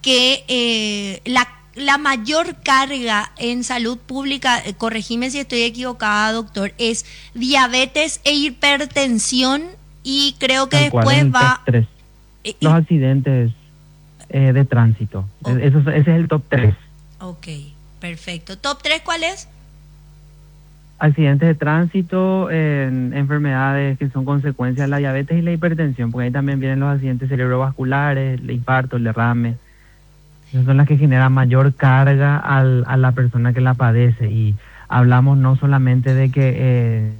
que la mayor carga en salud pública, corregime si estoy equivocada, doctor, es diabetes e hipertensión, y creo que Tal cual, después es el top va... 3. Los accidentes de tránsito. Ese es el top 3. Ok, perfecto. ¿Top 3 cuál es? Accidentes de tránsito, enfermedades que son consecuencias de la diabetes y la hipertensión, porque ahí también vienen los accidentes cerebrovasculares, el infarto, el derrame. Esas son las que generan mayor carga a la persona que la padece. Y hablamos no solamente de que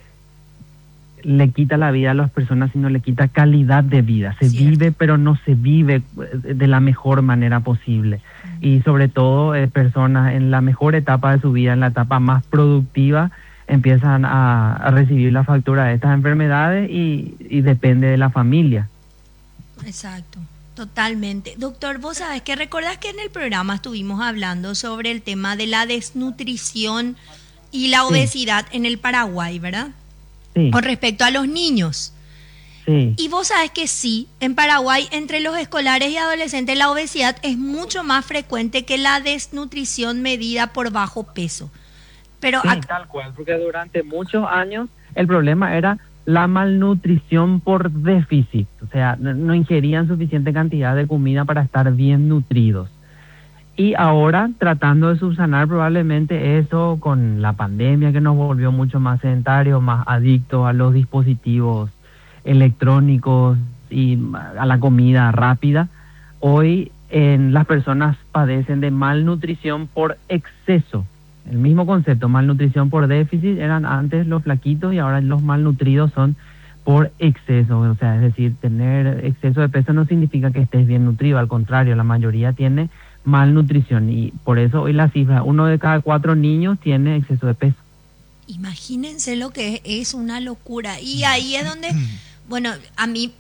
le quita la vida a las personas, sino le quita calidad de vida. Se Cierto. vive, pero no se vive de la mejor manera posible. Y sobre todo personas en la mejor etapa de su vida, en la etapa más productiva, empiezan a recibir la factura de estas enfermedades y depende de la familia. Exacto, totalmente. Doctor, vos sabés que recordás que en el programa estuvimos hablando sobre el tema de la desnutrición y la obesidad en el Paraguay, ¿verdad? Sí. Con respecto a los niños. Sí. Y vos sabés que sí, en Paraguay entre los escolares y adolescentes la obesidad es mucho más frecuente que la desnutrición medida por bajo peso. Pero Sí, tal cual, porque durante muchos años el problema era la malnutrición por déficit, o sea, no ingerían suficiente cantidad de comida para estar bien nutridos. Y ahora tratando de subsanar probablemente eso con la pandemia que nos volvió mucho más sedentarios, más adictos a los dispositivos electrónicos y a la comida rápida. Hoy las personas padecen de malnutrición por exceso. El mismo concepto, malnutrición por déficit, eran antes los flaquitos y ahora los malnutridos son por exceso. O sea, es decir, tener exceso de peso no significa que estés bien nutrido, al contrario, la mayoría tiene malnutrición y por eso hoy la cifra, 1 de cada 4 niños tiene exceso de peso. Imagínense lo que es una locura. Y ahí es donde, bueno, a mí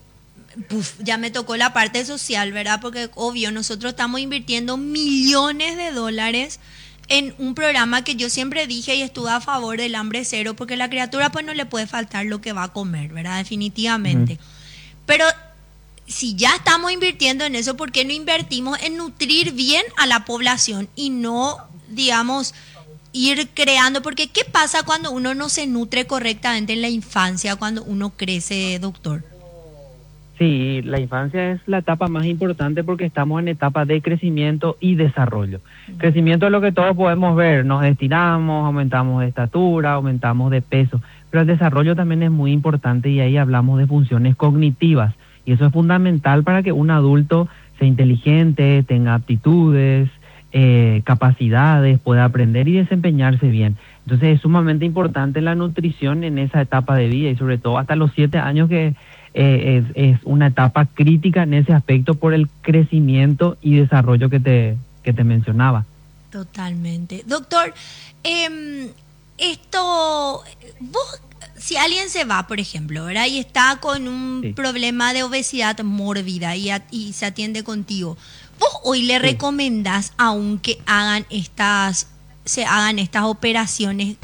ya me tocó la parte social, ¿verdad? Porque obvio, nosotros estamos invirtiendo millones de dólares en un programa que yo siempre dije y estuve a favor del hambre cero, porque la criatura pues no le puede faltar lo que va a comer, ¿verdad? Definitivamente. Pero si ya estamos invirtiendo en eso, ¿por qué no invertimos en nutrir bien a la población y no, digamos, ir creando? Porque ¿qué pasa cuando uno no se nutre correctamente en la infancia, cuando uno crece, doctor? Sí, la infancia es la etapa más importante porque estamos en etapa de crecimiento y desarrollo. Crecimiento es lo que todos podemos ver, nos estiramos, aumentamos de estatura, aumentamos de peso, pero el desarrollo también es muy importante y ahí hablamos de funciones cognitivas y eso es fundamental para que un adulto sea inteligente, tenga aptitudes, capacidades, pueda aprender y desempeñarse bien. Entonces es sumamente importante la nutrición en esa etapa de vida y sobre todo hasta los 7 años que es una etapa crítica en ese aspecto por el crecimiento y desarrollo que te mencionaba. Totalmente. Doctor, vos, si alguien se va, por ejemplo, ¿verdad? Y está con un problema de obesidad mórbida y se atiende contigo, ¿vos hoy le recomendás aún que se hagan estas operaciones,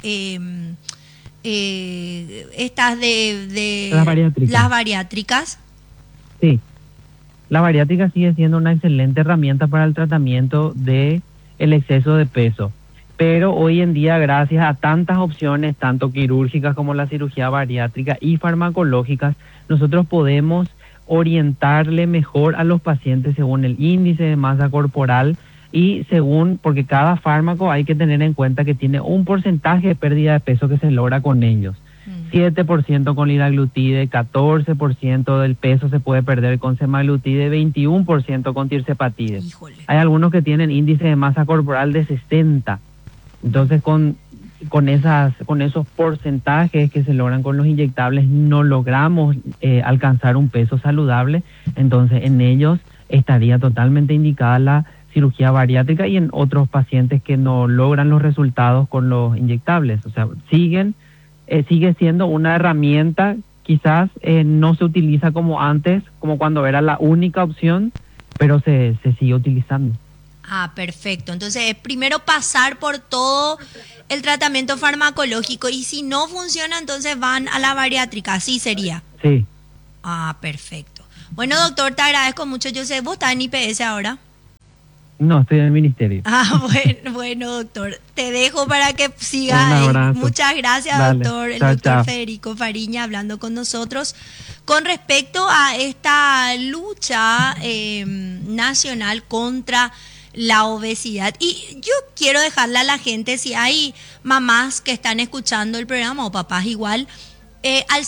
estas de las bariátricas? Sí, la bariátrica sigue siendo una excelente herramienta para el tratamiento de el exceso de peso, pero hoy en día gracias a tantas opciones, tanto quirúrgicas como la cirugía bariátrica y farmacológicas, nosotros podemos orientarle mejor a los pacientes según el índice de masa corporal y según, porque cada fármaco hay que tener en cuenta que tiene un porcentaje de pérdida de peso que se logra con ellos. 7% con liraglutide, 14% del peso se puede perder con semaglutide, 21% con tirzepatide. Híjole. Hay algunos que tienen índice de masa corporal de 60. Entonces con esos porcentajes que se logran con los inyectables no logramos alcanzar un peso saludable. Entonces en ellos estaría totalmente indicada la cirugía bariátrica y en otros pacientes que no logran los resultados con los inyectables. O sea, sigue siendo una herramienta, quizás no se utiliza como antes, como cuando era la única opción, pero se sigue utilizando. Ah, perfecto. Entonces, primero pasar por todo el tratamiento farmacológico y si no funciona, entonces van a la bariátrica, así sería. Sí. Ah, perfecto. Bueno, doctor, te agradezco mucho. Yo sé, vos estás en IPS ahora. No, estoy en el ministerio. Bueno, doctor. Te dejo para que sigas. Un abrazo. Muchas gracias, Dale. doctor. El Chao, doctor chao. Federico Fariña hablando con nosotros con respecto a esta lucha nacional contra la obesidad. Y yo quiero dejarle a la gente, si hay mamás que están escuchando el programa o papás igual, al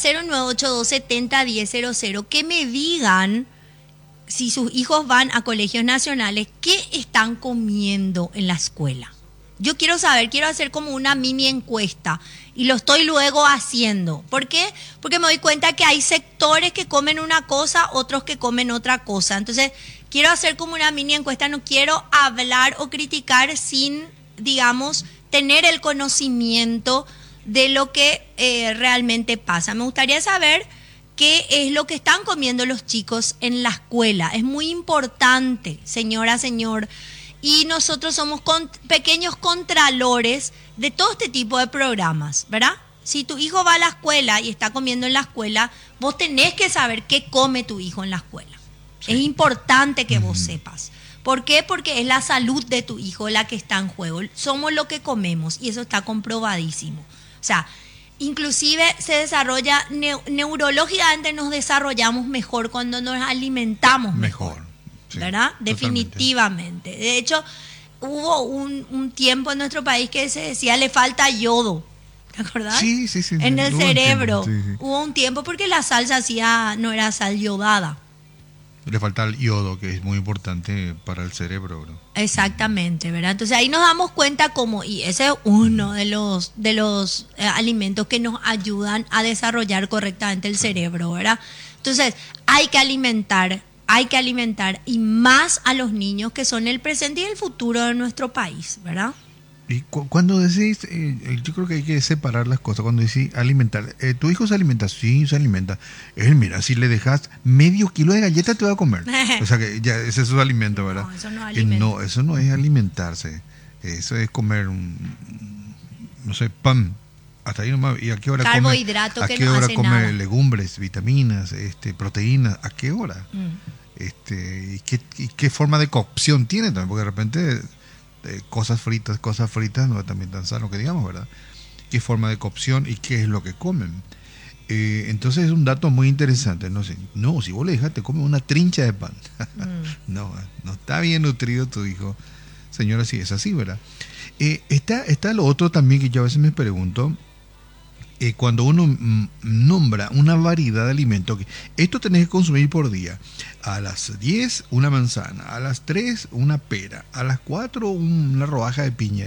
098270100, que me digan si sus hijos van a colegios nacionales, ¿qué están comiendo en la escuela? Yo quiero saber, quiero hacer como una mini encuesta y lo estoy luego haciendo. ¿Por qué? Porque me doy cuenta que hay sectores que comen una cosa, otros que comen otra cosa. Entonces, quiero hacer como una mini encuesta, no quiero hablar o criticar sin, digamos, tener el conocimiento de lo que realmente pasa. Me gustaría saber qué es lo que están comiendo los chicos en la escuela. Es muy importante, señora, señor. Y nosotros somos pequeños contralores de todo este tipo de programas, ¿verdad? Si tu hijo va a la escuela y está comiendo en la escuela, vos tenés que saber qué come tu hijo en la escuela. Sí. Es importante que vos sepas. ¿Por qué? Porque es la salud de tu hijo la que está en juego. Somos lo que comemos y eso está comprobadísimo. O sea, inclusive se desarrolla, neurológicamente nos desarrollamos mejor cuando nos alimentamos mejor. Sí, ¿verdad? Definitivamente. De hecho, hubo un tiempo en nuestro país que se decía le falta yodo. ¿Te acordás? Sí. En el cerebro. Sí. Hubo un tiempo porque la sal se hacía, no era sal yodada. Le falta el yodo, que es muy importante para el cerebro, ¿no? Exactamente, ¿verdad? Entonces ahí nos damos cuenta como, y ese es uno de los alimentos que nos ayudan a desarrollar correctamente el cerebro, ¿verdad? Entonces hay que alimentar y más a los niños que son el presente y el futuro de nuestro país, ¿verdad? Y cuando decís, yo creo que hay que separar las cosas. Cuando decís alimentar, ¿tu hijo se alimenta? Sí, se alimenta. Mira, si le dejas medio kilo de galletas te va a comer. O sea que ya ese es su alimento, ¿verdad? No, eso no es alimento. No, eso no es alimentarse. Eso es comer no sé, pan. Hasta ahí nomás. ¿Y a qué hora carbohidrato come? ¿A que qué no hora hace come nada. legumbres, vitaminas, proteínas? ¿A qué hora? ¿Y qué forma de cocción tiene también? Porque de repente cosas fritas no es también tan sano que digamos, ¿verdad? ¿Qué forma de cocción y qué es lo que comen? Entonces es un dato muy interesante. No, si vos le dejas, te come una trincha de pan. No está bien nutrido tu hijo. Señora, sí es así, ¿verdad? Está lo otro también que yo a veces me pregunto. Cuando uno nombra una variedad de alimentos, esto tenés que consumir por día. A las 10 una manzana, a las 3 una pera, a las 4 una rodaja de piña.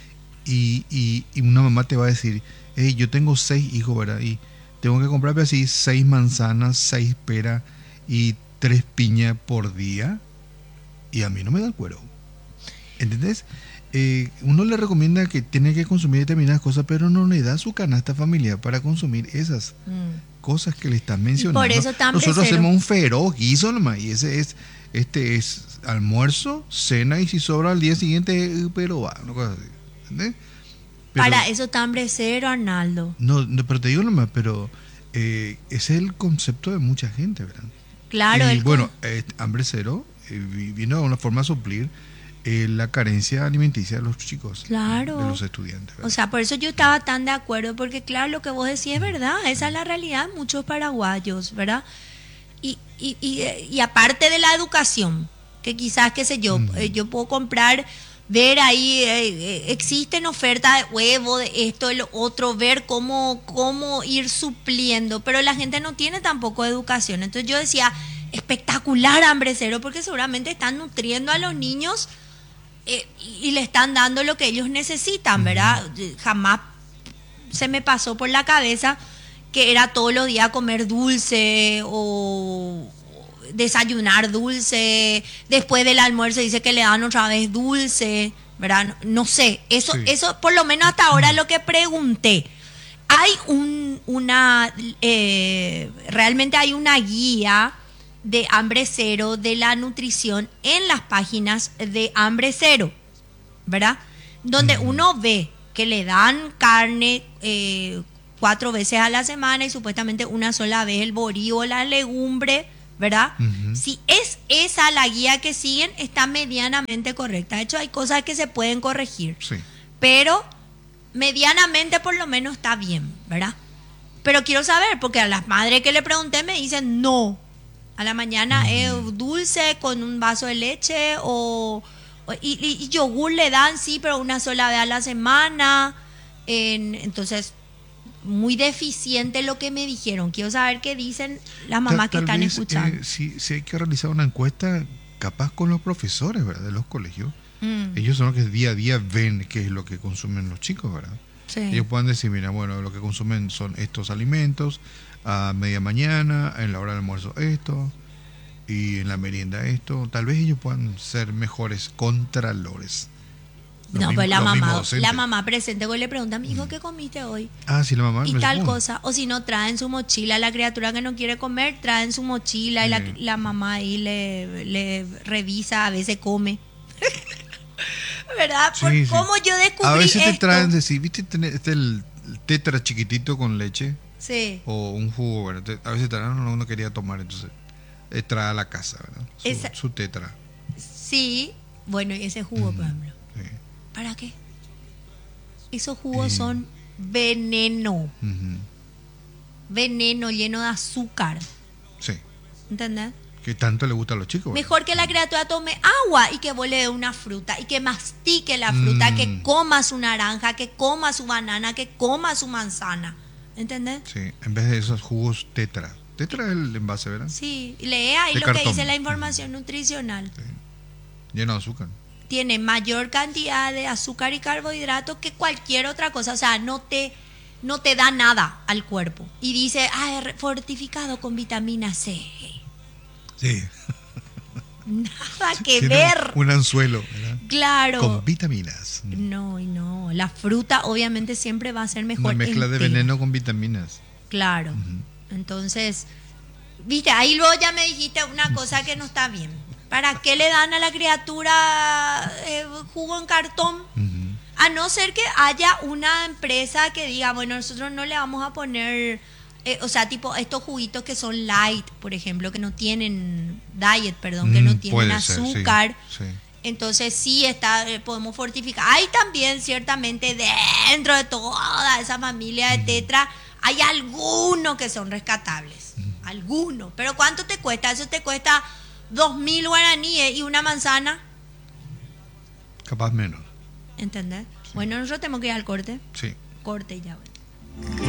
Y una mamá te va a decir, yo tengo 6 hijos, ¿verdad? Y tengo que comprarme así 6 manzanas, 6 peras y 3 piñas por día. Y a mí no me da el cuero. ¿Entendés? Uno le recomienda que tiene que consumir determinadas cosas, pero no le da su canasta familiar para consumir esas cosas que le están mencionando. Por eso nosotros hacemos un feroz guiso nomás, y ese es almuerzo, cena, y si sobra al día siguiente, pero va, una cosa así. ¿Entendés? Para eso está hambre cero, Arnaldo. No, pero te digo nomás, pero ese es el concepto de mucha gente, ¿verdad? Claro. Bueno, hambre cero vino de una forma a suplir la carencia alimenticia de los chicos, claro, de los estudiantes, ¿verdad? O sea, por eso yo estaba tan de acuerdo, porque claro, lo que vos decís es verdad, esa es la realidad de muchos paraguayos, ¿verdad? Y aparte de la educación, que quizás, qué sé yo, yo puedo comprar, ver ahí, existen ofertas de huevo, de esto, de lo otro, ver cómo ir supliendo, pero la gente no tiene tampoco educación. Entonces yo decía, espectacular hambre cero, porque seguramente están nutriendo a los niños y le están dando lo que ellos necesitan, ¿verdad? Jamás se me pasó por la cabeza que era todos los días comer dulce o desayunar dulce, después del almuerzo dice que le dan otra vez dulce, ¿verdad? No sé, eso por lo menos hasta ahora es lo que pregunté. Hay realmente hay una guía de hambre cero, de la nutrición en las páginas de hambre cero, ¿verdad? Donde uno ve que le dan carne 4 veces a la semana y supuestamente una sola vez el borí o la legumbre, ¿verdad? Ujú. Si es esa la guía que siguen, está medianamente correcta. De hecho, hay cosas que se pueden corregir, Sí. pero medianamente por lo menos está bien, ¿verdad? Pero quiero saber, porque a las madres que le pregunté me dicen no. A la mañana es dulce con un vaso de leche y yogur le dan, sí, pero una sola vez a la semana. Entonces, muy deficiente lo que me dijeron. Quiero saber qué dicen las mamás que Tal están vez, escuchando. si hay que realizar una encuesta, capaz con los profesores, ¿verdad? De los colegios. Mm, Ellos son los que día a día ven qué es lo que consumen los chicos, ¿verdad? sí. Ellos pueden decir, mira, bueno, lo que consumen son estos alimentos, a media mañana, en la hora del almuerzo esto, y en la merienda esto. Tal vez ellos puedan ser mejores contralores. Los No, mismos- pues los mismos docentes. la mamá presente que le pregunta a mi hijo qué comiste hoy. Ah, sí, la mamá. Y me tal supongo. cosa. O si no, trae en su mochila. La criatura que no quiere comer, trae en su mochila y Sí. la mamá ahí le revisa, a veces come. ¿Verdad? Por Sí, sí. cómo yo descubrí A veces te esto. traen, decir, ¿viste? El tetra chiquitito con leche Sí. o un jugo, ¿verdad? A veces te traen, uno quería tomar, entonces trae a la casa, ¿verdad? Esa- Su tetra. Sí. Bueno, y ese jugo, por ejemplo. Sí. ¿Para qué? Esos jugos Sí. son veneno. Ujú. Veneno lleno de azúcar. Sí. ¿Entendés? Que tanto le gusta a los chicos, ¿verdad? Mejor que la criatura tome agua y que vos le dé una fruta y que mastique la fruta, que coma su naranja, que coma su banana, que coma su manzana. ¿Entendés? Sí, en vez de esos jugos tetra. Tetra es el envase, ¿verdad? Sí, lee ahí De lo que cartón. dice la información nutricional. Sí. Lleno de azúcar. Tiene mayor cantidad de azúcar y carbohidratos que cualquier otra cosa. O sea, no te da nada al cuerpo. Y dice, es fortificado con vitamina C. Sí. Nada que Tiene ver. un anzuelo, ¿verdad? Claro. Con vitaminas. No, y no. La fruta obviamente siempre va a ser mejor. Una mezcla de entera. veneno con vitaminas. Claro. Ujú. Entonces, viste, ahí luego ya me dijiste una cosa que no está bien. ¿Para qué le dan a la criatura jugo en cartón? Ujú. A no ser que haya una empresa que diga, bueno, nosotros no le vamos a poner, o sea, tipo estos juguitos que son light, por ejemplo, que no tienen diet, perdón, que no tienen Puede ser, sí, azúcar. sí. Entonces sí podemos fortificar. Hay también ciertamente dentro de toda esa familia de tetra, hay algunos que son rescatables. Algunos. Pero ¿cuánto te cuesta? Eso te cuesta 2.000 guaraníes y una manzana. Capaz menos. ¿Entendés? Bueno, nosotros tenemos que ir al corte. Sí. Corte ya. Bueno.